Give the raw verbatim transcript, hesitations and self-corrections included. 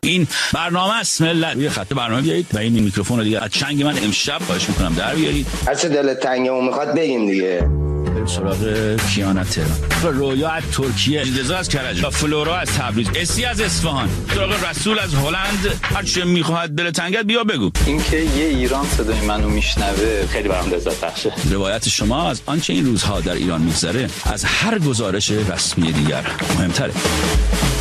این برنامه است ملت. روی خط برنامه بیایید و این میکروفون رو دیگه از چنگ من امشب خواهش میکنم در بیارید. هر چه دلت تنگه و میخواد بگیم دیگه. بریم سراغ کیانا تهران، رویا از ترکیه، رضا از کرج، فلورا از تبریز، اسی از اصفهان، سراغ رسول از هلند. هر چه میخواد دل تنگت بیا بگو. اینکه یه ایران صدای منو میشنوه خیلی برام لذت بخشه. روایت شما از آنچه این روزها در ایران میگذره از هر گزارش رسمی دیگر مهمتره.